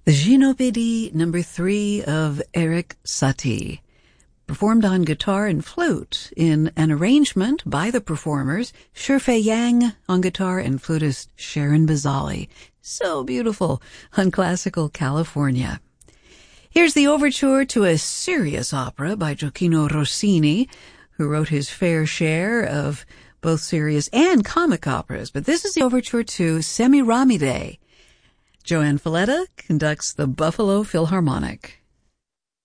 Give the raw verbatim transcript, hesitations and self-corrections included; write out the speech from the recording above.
The Gynopédie number three of Erik Satie, performed on guitar and flute in an arrangement by the performers, Shifei Yang on guitar and flutist Sharon Bazali. So beautiful on Classical California. Here's the overture to a serious opera by Gioachino Rossini, who wrote his fair share of both serious and comic operas. But this is the overture to Semiramide. Joanne Falletta conducts the Buffalo Philharmonic.